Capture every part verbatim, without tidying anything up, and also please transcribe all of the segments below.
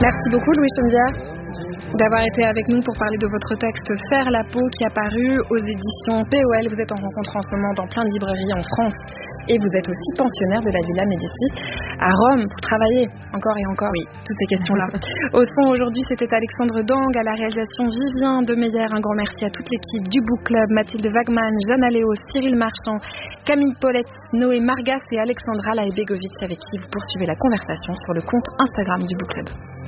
Merci beaucoup Louis Chondia d'avoir été avec nous pour parler de votre texte Faire la peau qui est paru aux éditions P O L. Vous êtes en rencontre en ce moment dans plein de librairies en France et vous êtes aussi pensionnaire de la Villa Médicis à Rome pour travailler encore et encore oui. toutes ces questions-là. Au son aujourd'hui, c'était Alexandre Dang, à la réalisation Vivien Demeyer. Un grand merci à toute l'équipe du Book Club, Mathilde Wagman, Jeanne Aléo, Cyril Marchand, Camille Paulette, Noé Margas et Alexandra Laebegovic avec qui vous poursuivez la conversation sur le compte Instagram du Book Club.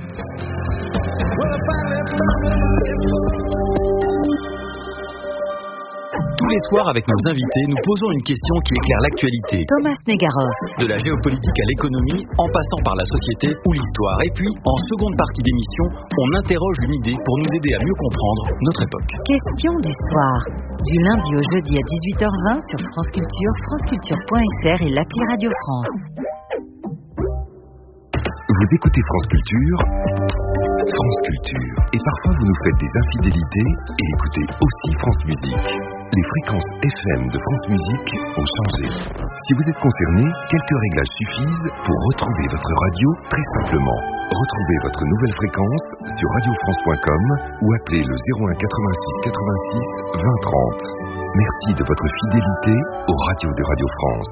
Tous les soirs, avec nos invités, nous posons une question qui éclaire l'actualité. Thomas Negaroff. De la géopolitique à l'économie, en passant par la société ou l'histoire. Et puis, en seconde partie d'émission, on interroge une idée pour nous aider à mieux comprendre notre époque. Question d'histoire. Du lundi au jeudi à dix-huit heures vingt sur France Culture, franceculture point f r et l'appli Radio France. Vous écoutez France Culture, France Culture. Et parfois vous nous faites des infidélités et écoutez aussi France Musique. Les fréquences F M de France Musique ont changé. Si vous êtes concerné, quelques réglages suffisent pour retrouver votre radio très simplement. Retrouvez votre nouvelle fréquence sur radio france point com ou appelez le zéro un quatre-vingt-six quatre-vingt-six vingt trente. Merci de votre fidélité aux radios de Radio France.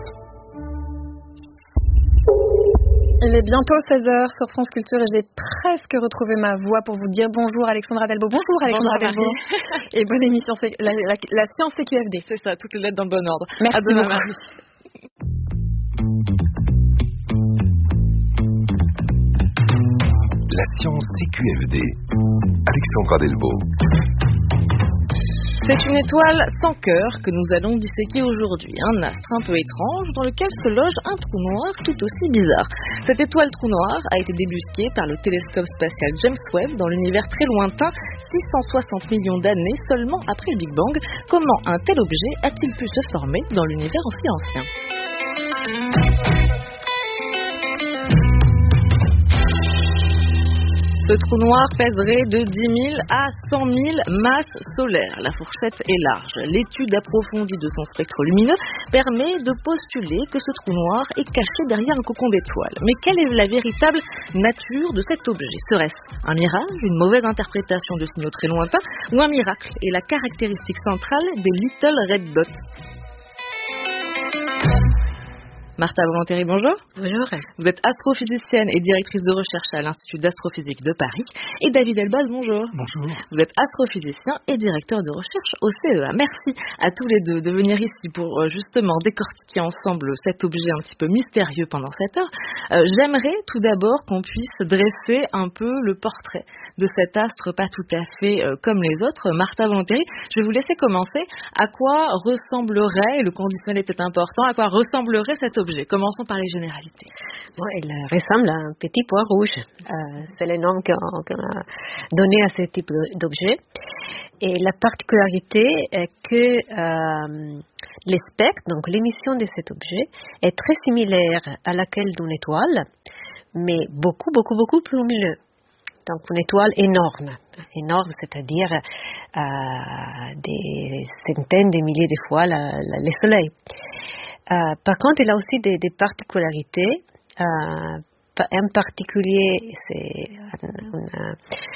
Il est bientôt seize heures sur France Culture et j'ai presque retrouvé ma voix pour vous dire bonjour Alexandra Delbo. Bonjour Alexandra Delbo. Et bonne émission, la, la, la science C Q F D. C'est ça, toutes les lettres dans le bon ordre. Merci à demain, beaucoup. Marie. La science C Q F D. Alexandra Delbo. C'est une étoile sans cœur que nous allons disséquer aujourd'hui. Un astre un peu étrange dans lequel se loge un trou noir tout aussi bizarre. Cette étoile trou noir a été débusquée par le télescope spatial James Webb dans l'univers très lointain, six cent soixante millions d'années seulement après le Big Bang. Comment un tel objet a-t-il pu se former dans l'univers aussi ancien ? Ce trou noir pèserait de dix mille à cent mille masses solaires. La fourchette est large. L'étude approfondie de son spectre lumineux permet de postuler que ce trou noir est caché derrière un cocon d'étoiles. Mais quelle est la véritable nature de cet objet ? Serait-ce un mirage, une mauvaise interprétation de signaux très lointains, ou un miracle et la caractéristique centrale des Little Red Dots ? Martha Valentéry, bonjour. Bonjour. Vous êtes astrophysicienne et directrice de recherche à l'Institut d'astrophysique de Paris. Et David Elbaz, bonjour. Bonjour. Vous êtes astrophysicien et directeur de recherche au C E A. Merci à tous les deux de venir ici pour justement décortiquer ensemble cet objet un petit peu mystérieux pendant cette heure. Euh, j'aimerais tout d'abord qu'on puisse dresser un peu le portrait de cet astre pas tout à fait euh, comme les autres. Martha Valentéry, je vais vous laisser commencer. À quoi ressemblerait, et le conditionnel était important, à quoi ressemblerait cet objet ? Commençons par les généralités. Bon, il ressemble à un petit pois rouge. Euh, c'est le nom qu'on, qu'on a donné à ce type d'objet. Et la particularité est que euh, le spectre, donc l'émission de cet objet, est très similaire à laquelle d'une étoile, mais beaucoup, beaucoup, beaucoup plus lumineux. Donc une étoile énorme, énorme, c'est-à-dire euh, des centaines de milliers de fois la, la, le Soleil. Euh, par contre, il a aussi des, des particularités. Euh, en particulier, c'est une,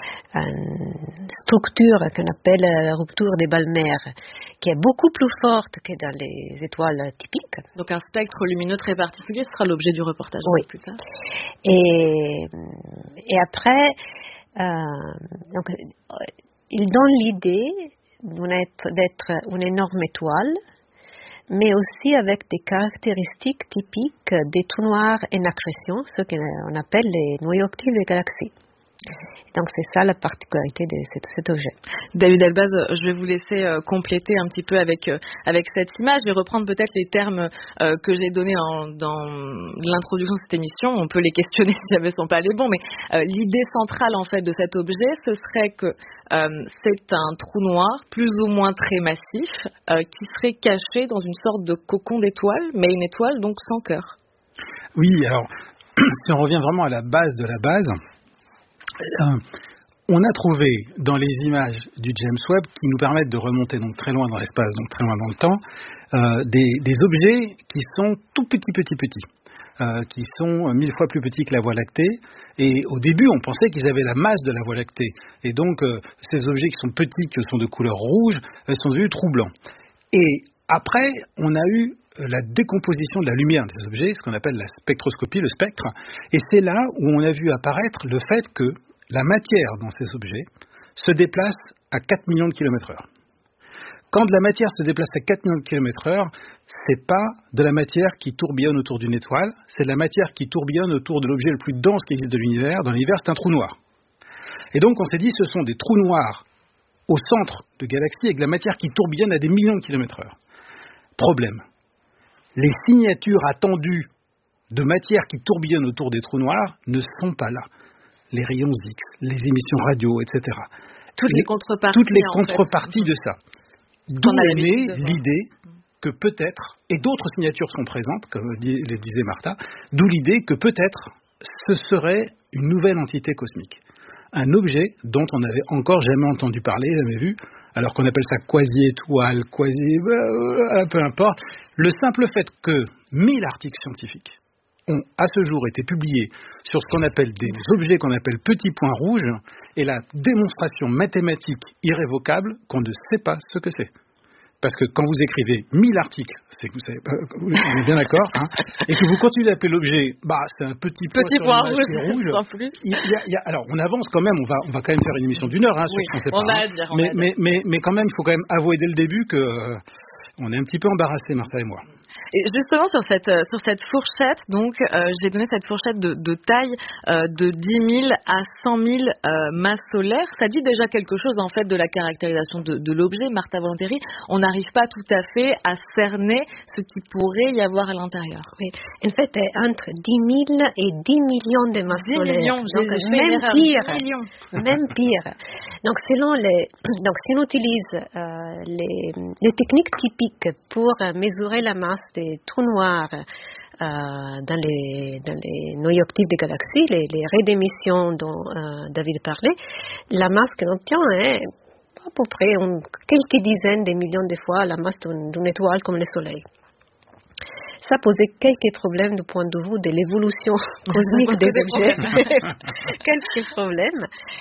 une structure qu'on appelle la rupture des Balmer, qui est beaucoup plus forte que dans les étoiles typiques. Donc un spectre lumineux très particulier sera l'objet du reportage oui. plus tard. Et, et après, euh, donc, il donne l'idée d'être une énorme étoile, mais aussi avec des caractéristiques typiques des trous noirs en accrétion, ce qu'on appelle les noyaux actifs des galaxies. Donc c'est ça la particularité de cet, cet objet. David Elbaz, je vais vous laisser euh, compléter un petit peu avec euh, avec cette image. Je vais reprendre peut-être les termes euh, que j'ai donnés en, dans l'introduction de cette émission. On peut les questionner si jamais ce ne sont pas les bons, mais euh, l'idée centrale en fait de cet objet, ce serait que euh, c'est un trou noir plus ou moins très massif euh, qui serait caché dans une sorte de cocon d'étoile, mais une étoile donc sans cœur. Oui, alors si on revient vraiment à la base de la base. Euh, on a trouvé dans les images du James Webb qui nous permettent de remonter donc très loin dans l'espace, donc très loin dans le temps, euh, des, des objets qui sont tout petits, petits, petits. euh, qui sont mille fois plus petits que la Voie lactée. Et au début, on pensait qu'ils avaient la masse de la Voie lactée. Et donc, euh, ces objets qui sont petits, qui sont de couleur rouge, euh, sont devenus troublants. Et après, on a eu la décomposition de la lumière des objets, ce qu'on appelle la spectroscopie, le spectre. Et c'est là où on a vu apparaître le fait que la matière dans ces objets se déplace à quatre millions de kilomètres heure. Quand de la matière se déplace à quatre millions de kilomètres heure, c'est pas de la matière qui tourbillonne autour d'une étoile, c'est de la matière qui tourbillonne autour de l'objet le plus dense qui existe de l'univers. Dans l'univers, c'est un trou noir. Et donc, on s'est dit, ce sont des trous noirs au centre de galaxies avec de la matière qui tourbillonne à des millions de kilomètres heure. Problème. Les signatures attendues de matière qui tourbillonne autour des trous noirs ne sont pas là. Les rayons X, les émissions radio, et cetera. Toutes les, les contreparties, toutes les contreparties de ça. D'où est née l'idée que peut-être, et d'autres signatures sont présentes, comme le disait Martha, d'où l'idée que peut-être ce serait une nouvelle entité cosmique. Un objet dont on n'avait encore jamais entendu parler, jamais vu, alors qu'on appelle ça quasi-étoile, quasi... Euh, peu importe. Le simple fait que mille articles scientifiques ont à ce jour été publiés sur ce qu'on appelle des objets qu'on appelle petits points rouges est la démonstration mathématique irrévocable qu'on ne sait pas ce que c'est. Parce que quand vous écrivez mille articles, c'est que vous savez pas, vous êtes bien d'accord, hein, et que vous continuez d'appeler l'objet, bah c'est un petit, petit point rouge. rouge il y a, il y a, alors on avance quand même, on va, on va quand même faire une émission d'une heure hein, sur oui, ce qu'on sait on pas. Va Hein. dire, on mais, va mais, dire. mais, mais quand même, il faut quand même avouer dès le début que euh, on est un petit peu embarrassés, Martha et moi. Et justement sur cette sur cette fourchette, donc euh, j'ai donné cette fourchette de, de taille euh, de dix mille à cent mille euh, masses solaires. Ça dit déjà quelque chose en fait de la caractérisation de, de l'objet. Martha Volontéry, on n'arrive pas tout à fait à cerner ce qui pourrait y avoir à l'intérieur. Oui. En fait, entre dix mille et dix millions de masses dix solaires. Millions, donc j'ai même pire, millions. même pire. Donc selon les, donc si on utilise euh, les, les techniques typiques pour mesurer la masse des trous noirs euh, dans, les, dans les noyaux actifs des galaxies, les, les raies d'émission dont euh, David parlait, la masse qu'on obtient est à peu près un, quelques dizaines de millions de fois la masse d'une, d'une étoile comme le Soleil. Ça posait quelques problèmes du point de vue de l'évolution cosmique des objets. Quelques problèmes.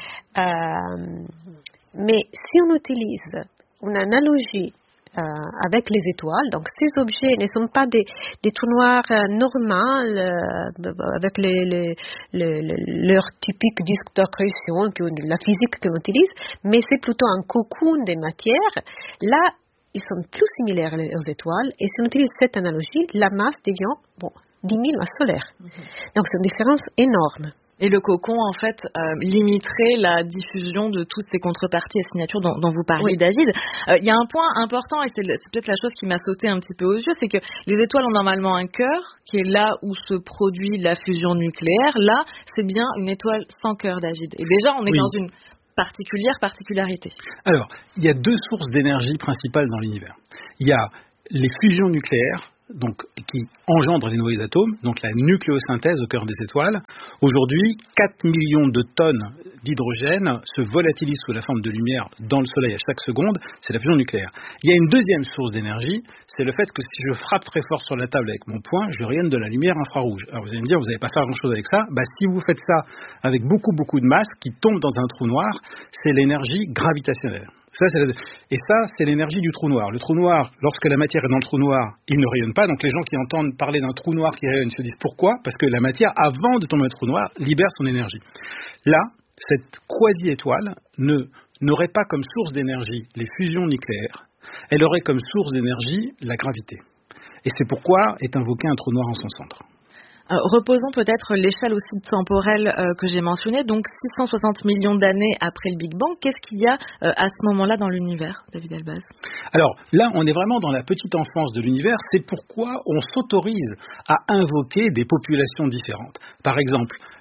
Euh, mais si on utilise une analogie Euh, avec les étoiles. Donc, ces objets ne sont pas des, des trous noirs euh, normaux euh, avec les, les, les, les, leur typique disque d'accrétion, la physique qu'on utilise, mais c'est plutôt un cocoon de matière. Là, ils sont plus similaires aux étoiles et si on utilise cette analogie, la masse devient bon, dix mille masses solaires. Mm-hmm. Donc, c'est une différence énorme. Et le cocon, en fait, euh, limiterait la diffusion de toutes ces contreparties et signatures dont, dont vous parlez, oui. David. Il euh, y a un point important, et c'est, c'est peut-être la chose qui m'a sauté un petit peu aux yeux, c'est que les étoiles ont normalement un cœur, qui est là où se produit la fusion nucléaire. Là, c'est bien une étoile sans cœur, David. Et déjà, on est oui. dans une particulière particularité. Alors, il y a deux sources d'énergie principales dans l'univers. Il y a les fusions nucléaires, donc, qui engendre les noyaux d'atomes, donc la nucléosynthèse au cœur des étoiles. Aujourd'hui, quatre millions de tonnes d'hydrogène se volatilisent sous la forme de lumière dans le Soleil à chaque seconde, c'est la fusion nucléaire. Il y a une deuxième source d'énergie, c'est le fait que si je frappe très fort sur la table avec mon poing, je rayonne de la lumière infrarouge. Alors vous allez me dire, vous n'allez pas faire grand-chose avec ça. Bah, si vous faites ça avec beaucoup, beaucoup de masse qui tombe dans un trou noir, c'est l'énergie gravitationnelle. Ça, c'est la... Et ça, c'est l'énergie du trou noir. Le trou noir, lorsque la matière est dans le trou noir, il ne rayonne pas. Donc les gens qui entendent parler d'un trou noir qui rayonne se disent pourquoi ? Parce que la matière, avant de tomber dans le trou noir, libère son énergie. Là, cette quasi-étoile ne, n'aurait pas comme source d'énergie les fusions nucléaires. Elle aurait comme source d'énergie la gravité. Et c'est pourquoi est invoqué un trou noir en son centre. Euh, reposons peut-être l'échelle aussi temporelle euh, que j'ai mentionnée, donc six cent soixante millions d'années après le Big Bang. Qu'est-ce qu'il y a euh, à ce moment-là dans l'univers, David Elbaz ? Alors là, on est vraiment dans la petite enfance de l'univers. C'est pourquoi on s'autorise à invoquer des populations différentes. Par exemple,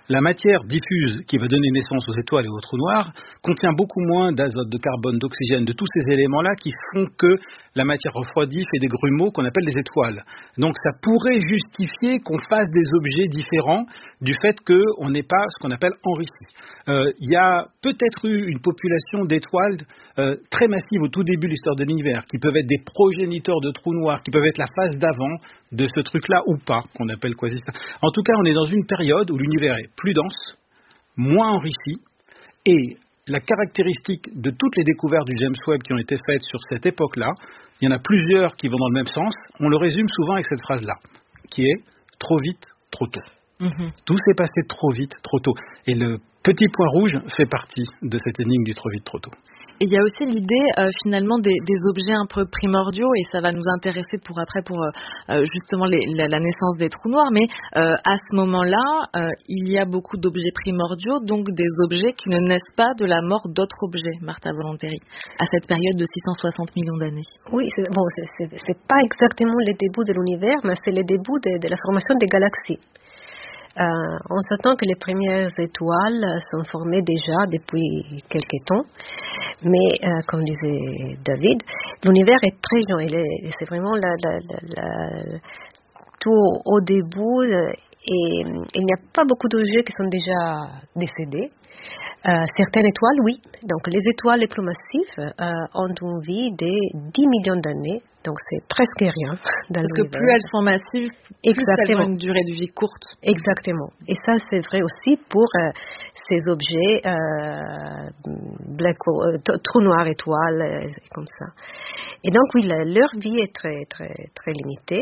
la matière diffuse qui va donner naissance aux étoiles et aux trous noirs contient beaucoup moins d'azote, de carbone, d'oxygène, de tous ces éléments-là qui font que la matière refroidit, fait des grumeaux qu'on appelle les étoiles. Donc ça pourrait justifier qu'on fasse des objets différents du fait qu'on n'est pas ce qu'on appelle enrichi. Euh, il y a peut-être eu une population d'étoiles euh, très massive au tout début de l'histoire de l'univers, qui peuvent être des progéniteurs de trous noirs, qui peuvent être la phase d'avant de ce truc-là ou pas, qu'on appelle quasi-star. En tout cas, on est dans une période où l'univers est plus dense, moins enrichi, et la caractéristique de toutes les découvertes du James Webb qui ont été faites sur cette époque-là, il y en a plusieurs qui vont dans le même sens, on le résume souvent avec cette phrase-là, qui est « trop vite, trop tôt ». Mmh. Tout s'est passé trop vite, trop tôt. Et le petit point rouge fait partie de cette énigme du trop vite, trop tôt. Et il y a aussi l'idée euh, finalement des, des objets un peu primordiaux, et ça va nous intéresser pour après pour euh, justement les, la, la naissance des trous noirs, mais euh, à ce moment-là, euh, il y a beaucoup d'objets primordiaux, donc des objets qui ne naissent pas de la mort d'autres objets, Martha Volunteri, à cette période de six cent soixante millions d'années. Oui, c'est, bon, c'est, c'est, c'est pas exactement le début de l'univers, mais c'est le début de, de la formation des galaxies. Euh, on s'attend que les premières étoiles sont formées déjà depuis quelques temps, mais euh, comme disait David, l'univers est très jeune. Il est, c'est vraiment la, la, la, la, tout au début, et il n'y a pas beaucoup d'objets qui sont déjà décédés. Euh, certaines étoiles, oui. Donc les étoiles les plus massives euh, ont une vie de dix millions d'années. Donc c'est presque rien dans Parce que plus elles sont massives, plus elles ont une durée de vie courte. Exactement. Et ça c'est vrai aussi pour euh, ces objets euh, black, euh, trous noirs, étoiles, euh, comme ça. Et donc oui, la, leur vie est très très très limitée.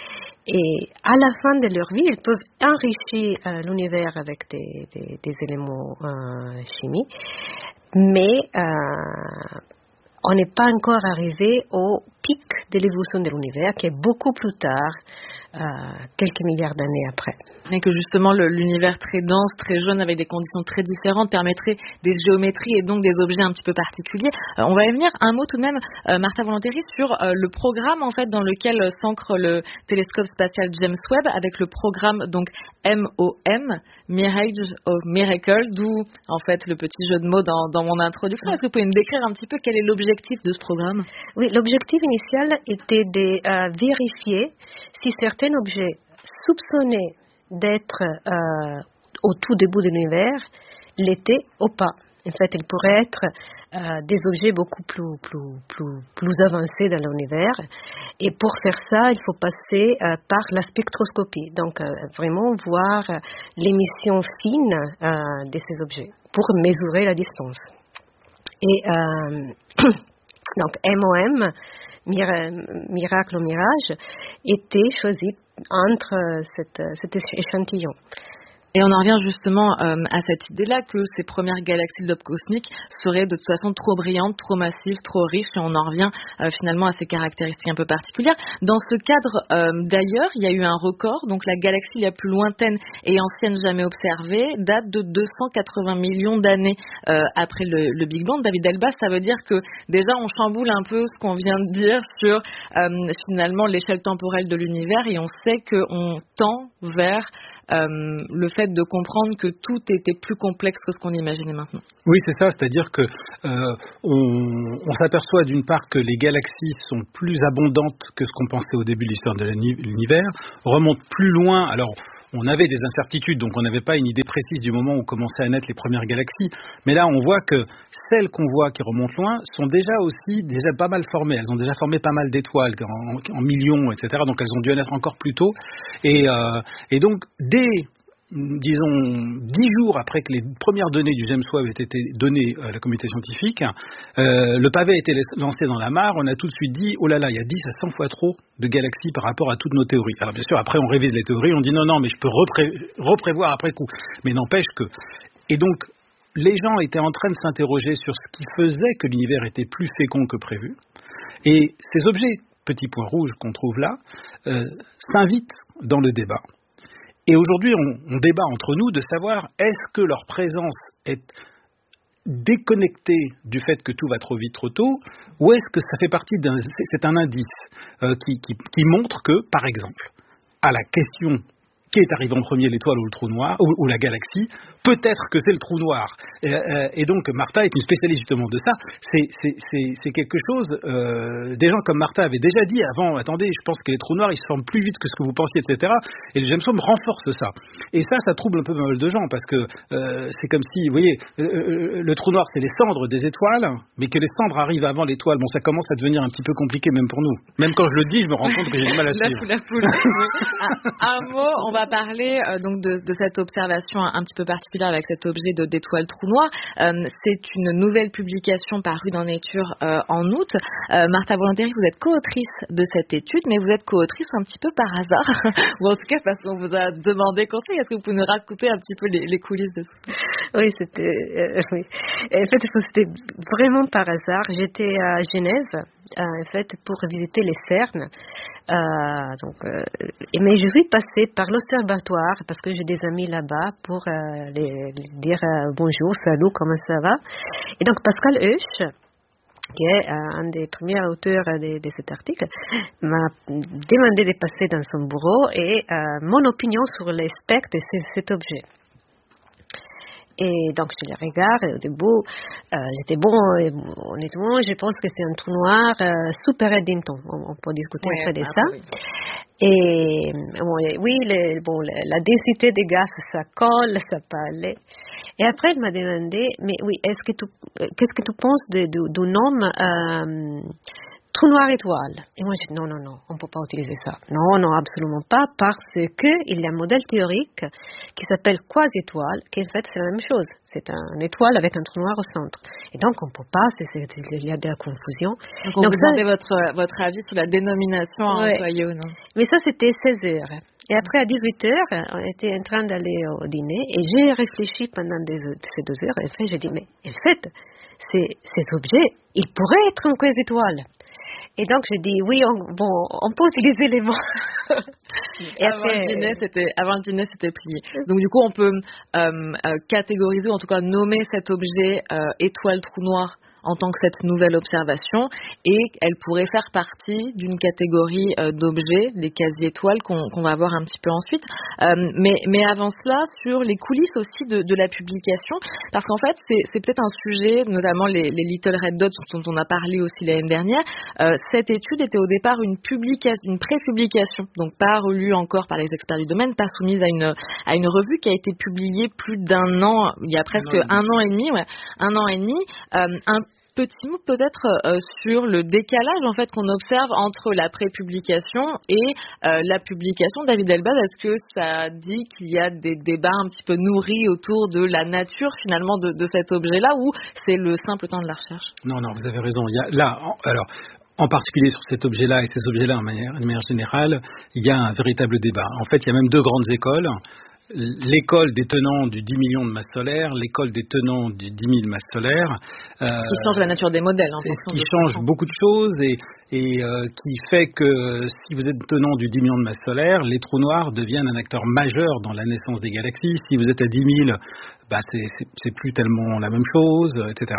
Et à la fin de leur vie, ils peuvent enrichir euh, l'univers avec des, des, des éléments euh, chimiques, mais euh, on n'est pas encore arrivé au pic de l'évolution de l'univers, qui est beaucoup plus tard, euh, quelques milliards d'années après. Et que justement le, l'univers très dense, très jaune, avec des conditions très différentes, permettrait des géométries et donc des objets un petit peu particuliers. Euh, on va y venir. Un mot tout de même, euh, Martha Volunteri, sur euh, le programme en fait dans lequel euh, s'ancre le télescope spatial James Webb, avec le programme donc M O M, Mirage of Miracle, d'où en fait le petit jeu de mots dans, dans mon introduction. Est-ce que vous pouvez me décrire un petit peu quel est l'objectif de ce programme? Oui, l'objectif initial était de euh, vérifier si certains objets soupçonnés d'être euh, au tout début de l'univers l'étaient ou pas. En fait, ils pourraient être euh, des objets beaucoup plus, plus, plus, plus avancés dans l'univers. Et pour faire ça, il faut passer euh, par la spectroscopie. Donc, euh, vraiment voir euh, l'émission fine euh, de ces objets pour mesurer la distance. Et euh, donc, M O M, Miracle ou Mirage, était choisi entre cette, cet échantillon. Et on en revient justement euh, à cette idée-là que ces premières galaxies de cosmiques seraient de toute façon trop brillantes, trop massives, trop riches, et on en revient euh, finalement à ces caractéristiques un peu particulières. Dans ce cadre, euh, d'ailleurs, il y a eu un record, donc la galaxie la plus lointaine et ancienne jamais observée date de deux cent quatre-vingts millions d'années euh, après le, le Big Bang. David Delbas, ça veut dire que déjà on chamboule un peu ce qu'on vient de dire sur euh, finalement l'échelle temporelle de l'univers, et on sait qu'on tend vers euh, le fait de comprendre que tout était plus complexe que ce qu'on imaginait maintenant. Oui, c'est ça, c'est-à-dire que euh, on, on s'aperçoit d'une part que les galaxies sont plus abondantes que ce qu'on pensait au début de l'histoire de l'univers, remontent plus loin. Alors, on avait des incertitudes, donc on n'avait pas une idée précise du moment où commençaient à naître les premières galaxies. Mais là, on voit que celles qu'on voit qui remontent loin sont déjà aussi déjà pas mal formées. Elles ont déjà formé pas mal d'étoiles en, en millions, et cetera. Donc elles ont dû naître encore plus tôt. Et, euh, et donc, dès disons, dix jours après que les premières données du James Webb aient été données à la communauté scientifique, euh, le pavé a été lancé dans la mare. On a tout de suite dit, oh là là, il y a dix à cent fois trop de galaxies par rapport à toutes nos théories. Alors bien sûr, après on révise les théories, on dit non, non, mais je peux repré- reprévoir après coup. Mais n'empêche que... Et donc, les gens étaient en train de s'interroger sur ce qui faisait que l'univers était plus fécond que prévu. Et ces objets, petits points rouges qu'on trouve là, euh, s'invitent dans le débat. Et aujourd'hui, on, on débat entre nous de savoir est-ce que leur présence est déconnectée du fait que tout va trop vite, trop tôt, ou est-ce que ça fait partie d'un... C'est un indice euh, qui, qui, qui montre que, par exemple, à la question qui est arrivé en premier, l'étoile ou le trou noir, ou, ou la galaxie. Peut-être que c'est le trou noir. Et, euh, et donc Martha est une spécialiste justement de ça. C'est, c'est, c'est, c'est quelque chose. Euh, des gens comme Martha avaient déjà dit avant. Attendez, je pense que les trous noirs ils se forment plus vite que ce que vous pensiez, et cetera. Et le James Webb renforce ça. Et ça, ça trouble un peu mal de gens parce que euh, c'est comme si, vous voyez, euh, le trou noir c'est les cendres des étoiles, mais que les cendres arrivent avant l'étoile. Bon, ça commence à devenir un petit peu compliqué même pour nous. Même quand je le dis, je me rends compte que j'ai du mal à suivre. La poule, la poule. un, un mot, on va parler euh, donc de, de cette observation un, un petit peu particulière avec cet objet de, d'étoile trou noir. Euh, c'est une nouvelle publication parue dans Nature euh, en août. Euh, Martha Bolinteri, vous êtes co-autrice de cette étude, mais vous êtes co-autrice un petit peu par hasard, ou en tout cas parce qu'on vous a demandé conseil. Est-ce que vous pouvez nous raconter un petit peu les, les coulisses de ça? Oui, c'était, euh, oui. En fait, c'était vraiment par hasard. J'étais à Genève, euh, en fait, pour visiter les CERN. Euh, donc, euh, mais je suis passée par l'observatoire parce que j'ai des amis là-bas pour euh, les, les dire euh, bonjour, salut, comment ça va. Et donc Pascal Hoesch, qui est euh, un des premiers auteurs de, de cet article, m'a demandé de passer dans son bureau et euh, mon opinion sur les spectres de cet objet. Et donc je les regarde, au début, euh, j'étais bon, et, honnêtement, je pense que c'est un trou noir euh, super Eddington. On, on peut discuter ouais, un peu de ça. Oui. Et bon, oui, les, bon, la densité des gaz, ça colle, ça peut aller. Et après, elle m'a demandé, mais oui, est-ce que tu, qu'est-ce que tu penses de, de, du nom euh, trou noir étoile? Et moi, j'ai dit non, non, non, on ne peut pas utiliser ça. Non, non, absolument pas, parce qu'il y a un modèle théorique qui s'appelle quasi-étoile, qui en fait, c'est la même chose. C'est un étoile avec un trou noir au centre. Et donc, on ne peut pas, c'est, c'est, il y a de la confusion. Donc, on donc, vous demandait votre, votre avis sur la dénomination à ouais. employer ou non? Mais ça, c'était seize heures. Et après, à dix-huit heures, on était en train d'aller au dîner et j'ai réfléchi pendant des, ces deux heures. Et en fait, j'ai dit, mais en fait, ces, ces objets, ils pourraient être en quasi-étoile. Et donc, je dis, oui, on, bon, on peut utiliser les mots. Et avant, après, le dîner, c'était, avant le dîner, c'était plié. Donc, du coup, on peut euh, euh, catégoriser, ou en tout cas nommer cet objet euh, étoile trou noir en tant que cette nouvelle observation, et elle pourrait faire partie d'une catégorie euh, d'objets, des quasi-étoiles, qu'on, qu'on va voir un petit peu ensuite. Euh, mais, mais avant cela, sur les coulisses aussi de, de la publication, parce qu'en fait, c'est, c'est peut-être un sujet, notamment les, les Little Red Dots dont on a parlé aussi l'année dernière. Euh, cette étude était au départ une publication, une pré-publication, donc pas relue encore par les experts du domaine, pas soumise à une, à une revue qui a été publiée plus d'un an, il y a presque un an et demi, ouais, un an et demi, euh, un petit mot peut-être euh, sur le décalage en fait qu'on observe entre la pré-publication et euh, la publication. David Elbaz, est-ce que ça dit qu'il y a des débats un petit peu nourris autour de la nature finalement de, de cet objet-là, ou c'est le simple temps de la recherche? Non, non, vous avez raison. Il y a là, en, alors. En particulier sur cet objet-là et ces objets-là de manière, de manière générale, il y a un véritable débat. En fait, il y a même deux grandes écoles. L'école des tenants du dix millions de masses solaires, l'école des tenants du dix mille masses solaires. Euh, ce qui change la nature des modèles. En ce qui change beaucoup de choses et, et euh, qui fait que si vous êtes tenant du dix millions de masses solaires, les trous noirs deviennent un acteur majeur dans la naissance des galaxies. Si vous êtes à dix mille, bah c'est, c'est, c'est plus tellement la même chose, et cetera.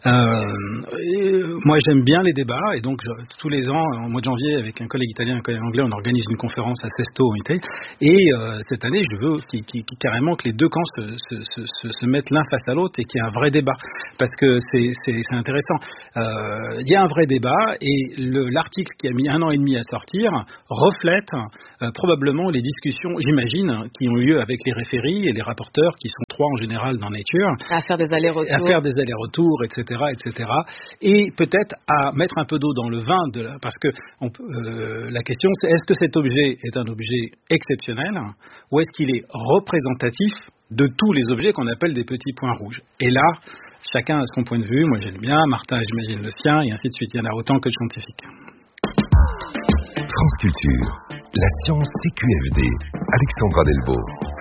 Euh, et moi, j'aime bien les débats et donc je, tous les ans, au mois de janvier, avec un collègue italien et un collègue anglais, on organise une conférence à Sesto en Italie. Et euh, cette année, je veux qui, qui, qui, carrément que les deux camps se, se, se, se mettent l'un face à l'autre et qu'il y ait un vrai débat, parce que c'est, c'est, c'est intéressant. Euh, il y a un vrai débat et le, l'article qui a mis un an et demi à sortir reflète euh, probablement les discussions, j'imagine, qui ont eu lieu avec les référies et les rapporteurs, qui sont trois en général dans Nature, à faire des allers-retours, à faire des allers-retours, et cetera, et cetera, et peut-être à mettre un peu d'eau dans le vin, de la, parce que on, euh, la question c'est est-ce que cet objet est un objet exceptionnel ou est-ce qu'il est représentatif de tous les objets qu'on appelle des petits points rouges. Et là, chacun a son point de vue. Moi, j'ai le mien, Martin, j'imagine le sien, et ainsi de suite. Il y en a autant que de scientifiques. France Culture, la science C Q F D, Alexandra Delvaux.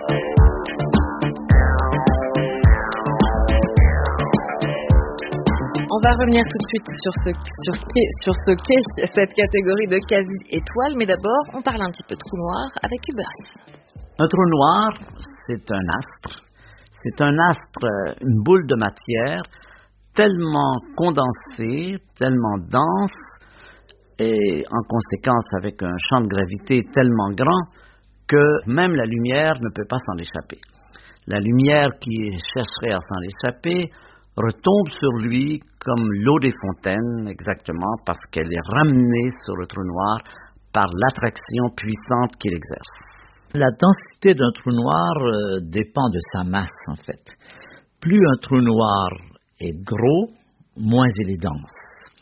On va revenir tout de suite sur ce, sur, sur ce qu'est cette catégorie de quasi-étoiles, mais d'abord, on parle un petit peu de trou noir avec Hubert Reeves. Un trou noir, c'est un astre. C'est un astre, une boule de matière tellement condensée, tellement dense, et en conséquence avec un champ de gravité tellement grand que même la lumière ne peut pas s'en échapper. La lumière qui chercherait à s'en échapper retombe sur lui comme l'eau des fontaines, exactement parce qu'elle est ramenée sur le trou noir par l'attraction puissante qu'il exerce. La densité d'un trou noir euh, dépend de sa masse, en fait. Plus un trou noir est gros, moins il est dense.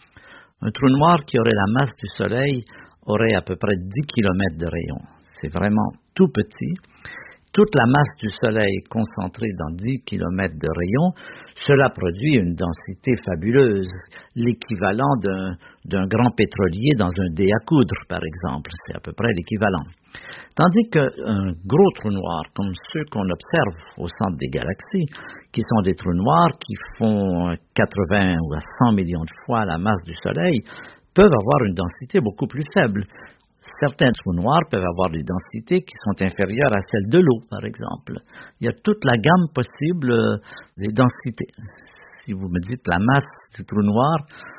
Un trou noir qui aurait la masse du Soleil aurait à peu près dix kilomètres de rayon. C'est vraiment tout petit. Toute la masse du Soleil concentrée dans dix kilomètres de rayon, cela produit une densité fabuleuse, l'équivalent d'un, d'un grand pétrolier dans un dé à coudre, par exemple. C'est à peu près l'équivalent. Tandis qu'un gros trou noir, comme ceux qu'on observe au centre des galaxies, qui sont des trous noirs qui font quatre-vingts ou à cent millions de fois la masse du Soleil, peuvent avoir une densité beaucoup plus faible. Certains trous noirs peuvent avoir des densités qui sont inférieures à celles de l'eau, par exemple. Il y a toute la gamme possible des densités. Si vous me dites la masse du trou noir,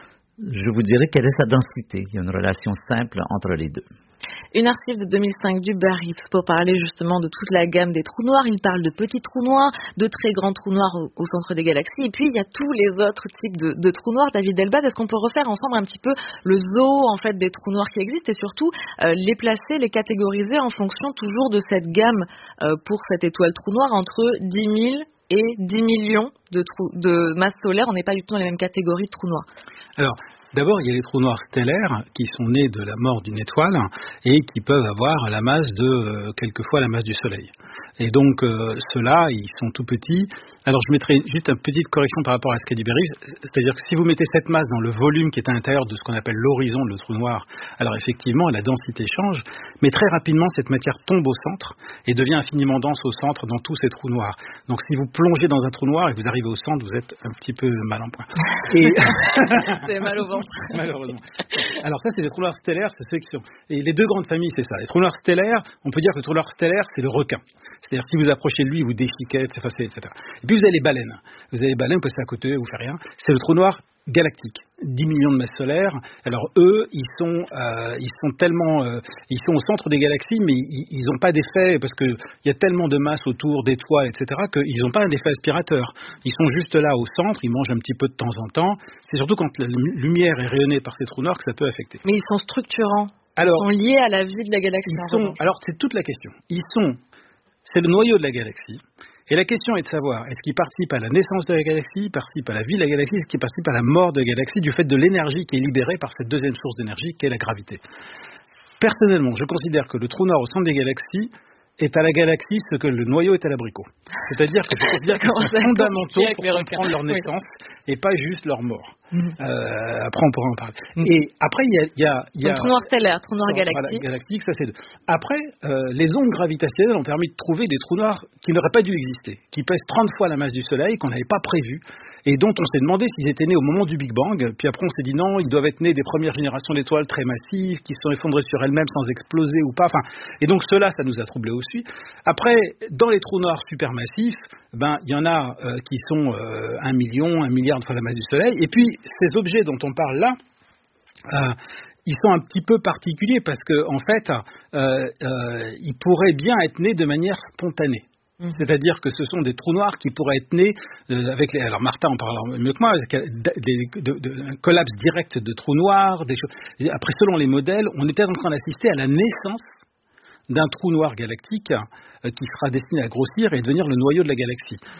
je vous dirai quelle est sa densité. Il y a une relation simple entre les deux. Une archive de deux mille cinq d'Uber Eats pour parler justement de toute la gamme des trous noirs. Il parle de petits trous noirs, de très grands trous noirs au, au centre des galaxies. Et puis, il y a tous les autres types de, de trous noirs. David Delbaz, est-ce qu'on peut refaire ensemble un petit peu le zoo en fait, des trous noirs qui existent et surtout euh, les placer, les catégoriser en fonction toujours de cette gamme euh, pour cette étoile trou noir entre dix mille et dix millions de, trous, de masse solaire. On n'est pas du tout dans les mêmes catégories de trous noirs. Alors, d'abord, il y a les trous noirs stellaires qui sont nés de la mort d'une étoile et qui peuvent avoir la masse de, euh, quelquefois, la masse du Soleil. Et donc, euh, ceux-là, ils sont tout petits. Alors, je mettrai juste une petite correction par rapport à ce qu'a dit Berry, c'est-à-dire que si vous mettez cette masse dans le volume qui est à l'intérieur de ce qu'on appelle l'horizon de le trou noir, alors effectivement, la densité change, mais très rapidement, cette matière tombe au centre et devient infiniment dense au centre dans tous ces trous noirs. Donc, si vous plongez dans un trou noir et que vous arrivez au centre, vous êtes un petit peu mal en point. Et... c'est mal au ventre. Malheureusement. Alors ça, c'est les trous noirs stellaires, c'est ceux qui sont... Et les deux grandes familles, c'est ça. Les trous noirs stellaires, on peut dire que le trou noir stellaire, c'est le requin. C'est-à-dire, si vous approchez de lui, il vous déchiquette, c'est facile, et cetera. Et puis, vous avez les baleines. Vous avez les baleines, vous passez à côté, vous faites rien. C'est le trou noir galactique. dix millions de masses solaires. Alors, eux, ils sont, euh, ils sont tellement... Euh, ils sont au centre des galaxies, mais ils n'ont pas d'effet, parce qu'il y a tellement de masse autour d'étoiles, et cetera, qu'ils n'ont pas un effet aspirateur. Ils sont juste là au centre, ils mangent un petit peu de temps en temps. C'est surtout quand la lumière est rayonnée par ces trous noirs que ça peut affecter. Mais ils sont structurants. Alors, ils sont liés à la vie de la galaxie. Ils sont, alors, c'est toute la question. Ils sont... C'est le noyau de la galaxie. Et la question est de savoir, est-ce qu'ils participent à la naissance de la galaxie, participent à la vie de la galaxie, est-ce qu'ils participent à la mort de la galaxie du fait de l'énergie qui est libérée par cette deuxième source d'énergie qui est la gravité. Personnellement, je considère que le trou noir au centre des galaxies est à la galaxie ce que le noyau est à l'abricot. C'est-à-dire que je considère qu'ils sont fondamentaux pour comprendre leur naissance oui. et pas juste leur mort. Mmh. Euh, après, on pourra en parler. Mmh. Et après, il y a... Y a, y a trou noir stellaire, trou noir galactique. Voilà, galactique, ça c'est deux. Après, euh, les ondes gravitationnelles ont permis de trouver des trous noirs qui n'auraient pas dû exister, qui pèsent trente fois la masse du Soleil, qu'on n'avait pas prévu. Et dont on s'est demandé s'ils étaient nés au moment du Big Bang, puis après on s'est dit non, ils doivent être nés des premières générations d'étoiles très massives, qui se sont effondrées sur elles-mêmes sans exploser ou pas, enfin, et donc ceux-là, ça nous a troublés aussi. Après, dans les trous noirs supermassifs, ben, il y en a euh, qui sont euh, un million, un milliard de fois la masse du Soleil, et puis ces objets dont on parle là, euh, ils sont un petit peu particuliers parce que, en fait, euh, euh, ils pourraient bien être nés de manière spontanée. C'est-à-dire que ce sont des trous noirs qui pourraient être nés euh, avec les... Alors Martin en parlera mieux que moi, des, de, de, un collapse direct de trous noirs. Des choses... Après, selon les modèles, on était en train d'assister à la naissance d'un trou noir galactique euh, qui sera destiné à grossir et devenir le noyau de la galaxie.